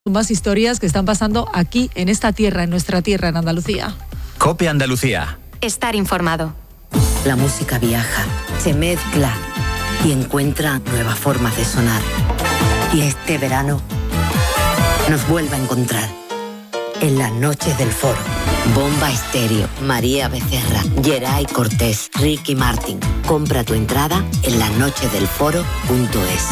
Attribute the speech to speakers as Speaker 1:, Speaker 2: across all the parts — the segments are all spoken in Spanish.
Speaker 1: Más historias que están pasando aquí, en esta tierra, en nuestra tierra, en Andalucía.
Speaker 2: COPE Andalucía.
Speaker 3: Estar informado.
Speaker 4: La música viaja, se mezcla y encuentra nuevas formas de sonar. Y este verano nos vuelve a encontrar en las noches del Foro. Bomba Estéreo, María Becerra, Geray Cortés, Ricky Martin. Compra tu entrada en lasnochesdelforo.es.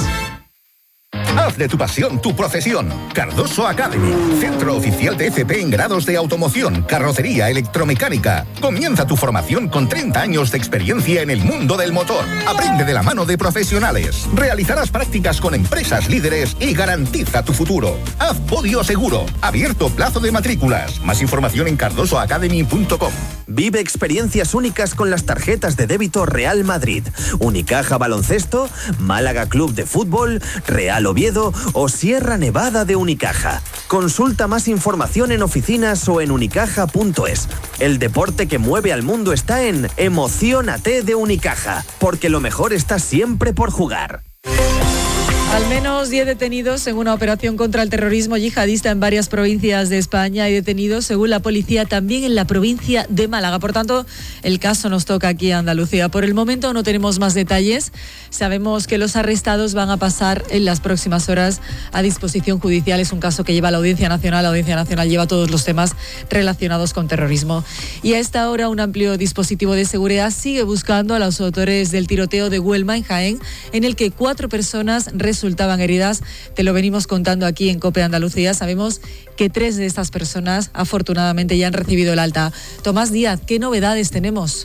Speaker 5: Haz de tu pasión tu profesión. Cardoso Academy, centro oficial de FP en grados de automoción, carrocería, electromecánica. Comienza tu formación con 30 años de experiencia en el mundo del motor. Aprende de la mano de profesionales. Realizarás prácticas con empresas líderes y garantiza tu futuro. Haz podio seguro. Abierto plazo de matrículas. Más información en cardosoacademy.com.
Speaker 6: Vive experiencias únicas con las tarjetas de débito Real Madrid, Unicaja Baloncesto, Málaga Club de Fútbol, Real Oviedo o Sierra Nevada de Unicaja. Consulta más información en oficinas o en unicaja.es. El deporte que mueve al mundo está en Emociónate de Unicaja, porque lo mejor está siempre por jugar.
Speaker 1: Al menos 10 detenidos en una operación contra el terrorismo yihadista en varias provincias de España. Hay detenidos, según la policía, también en la provincia de Málaga. Por tanto, el caso nos toca aquí a Andalucía. Por el momento no tenemos más detalles. Sabemos que los arrestados van a pasar en las próximas horas a disposición judicial. Es un caso que lleva la Audiencia Nacional. La Audiencia Nacional lleva todos los temas relacionados con terrorismo. Y a esta hora, un amplio dispositivo de seguridad sigue buscando a los autores del tiroteo de Huelma, en Jaén, en el que 4 personas resultaban heridas. Te lo venimos contando aquí en COPE Andalucía. Sabemos que 3 de estas personas afortunadamente ya han recibido el alta. Tomás Díaz, ¿qué novedades tenemos?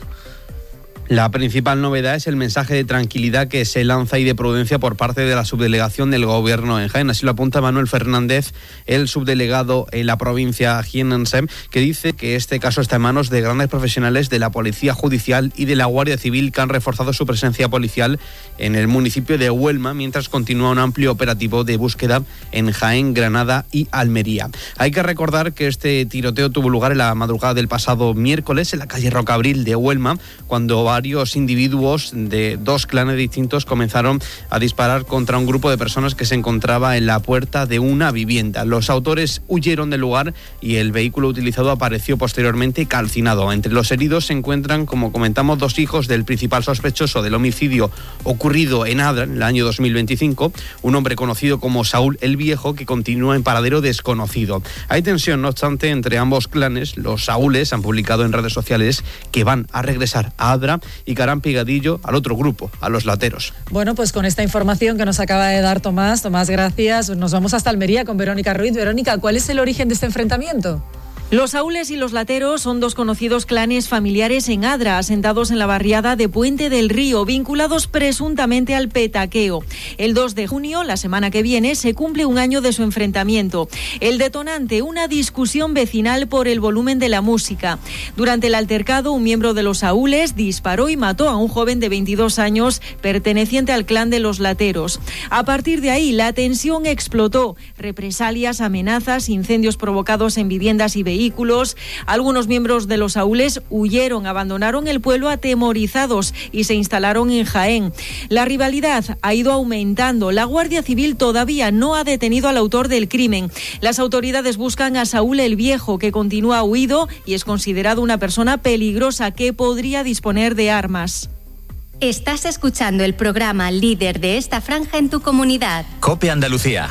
Speaker 7: La principal novedad es el mensaje de tranquilidad que se lanza y de prudencia por parte de la subdelegación del Gobierno en Jaén. Así lo apunta Manuel Fernández, el subdelegado en la provincia jiennense, que dice que este caso está en manos de grandes profesionales de la Policía Judicial y de la Guardia Civil, que han reforzado su presencia policial en el municipio de Huelma, mientras continúa un amplio operativo de búsqueda en Jaén, Granada y Almería. Hay que recordar que este tiroteo tuvo lugar en la madrugada del pasado miércoles en la calle Rocabril de Huelma, cuando varios individuos de 2 clanes distintos comenzaron a disparar contra un grupo de personas que se encontraba en la puerta de una vivienda. Los autores huyeron del lugar y el vehículo utilizado apareció posteriormente calcinado. Entre los heridos se encuentran, como comentamos, 2 hijos del principal sospechoso del homicidio ocurrido en Adra en el año 2025, un hombre conocido como Saúl el Viejo, que continúa en paradero desconocido. Hay tensión, no obstante, entre ambos clanes. Los Saúles han publicado en redes sociales que van a regresar a Adra y que harán pegadillo al otro grupo, a los lateros.
Speaker 1: Bueno, pues con esta información que nos acaba de dar Tomás, gracias. Nos vamos hasta Almería con Verónica Ruiz. Verónica, ¿cuál es el origen de este enfrentamiento?
Speaker 8: Los Saúles y los Lateros son 2 conocidos clanes familiares en Adra, asentados en la barriada de Puente del Río, vinculados presuntamente al petaqueo. El 2 de junio, la semana que viene, se cumple un año de su enfrentamiento. El detonante, una discusión vecinal por el volumen de la música. Durante el altercado, un miembro de los Saúles disparó y mató a un joven de 22 años perteneciente al clan de los Lateros. A partir de ahí, la tensión explotó. Represalias, amenazas, incendios provocados en viviendas y vehículos. Algunos miembros de los Saúles huyeron, abandonaron el pueblo atemorizados y se instalaron en Jaén. La rivalidad ha ido aumentando. La Guardia Civil todavía no ha detenido al autor del crimen. Las autoridades buscan a Saúl el Viejo, que continúa huido y es considerado una persona peligrosa que podría disponer de armas.
Speaker 3: Estás escuchando el programa líder de esta franja en tu comunidad.
Speaker 2: COPE Andalucía.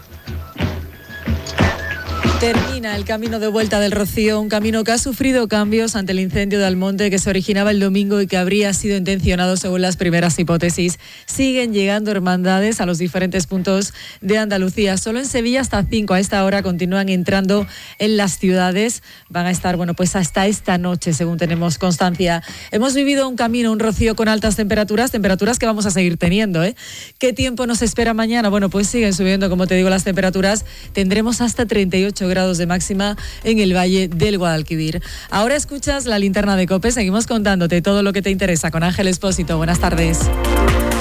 Speaker 1: Termina el camino de vuelta del Rocío, un camino que ha sufrido cambios ante el incendio de Almonte que se originaba el domingo y que habría sido intencionado según las primeras hipótesis. Siguen llegando hermandades a los diferentes puntos de Andalucía. Solo en Sevilla hasta 5 a esta hora continúan entrando en las ciudades. Van a estar, pues hasta esta noche, según tenemos constancia. Hemos vivido un camino, un Rocío con altas temperaturas que vamos a seguir teniendo, ¿eh? ¿Qué tiempo nos espera mañana? Pues siguen subiendo, como te digo, las temperaturas. Tendremos hasta 38 grados de máxima en el Valle del Guadalquivir. Ahora escuchas la linterna de COPE. Seguimos contándote todo lo que te interesa con Ángel Expósito. Buenas tardes.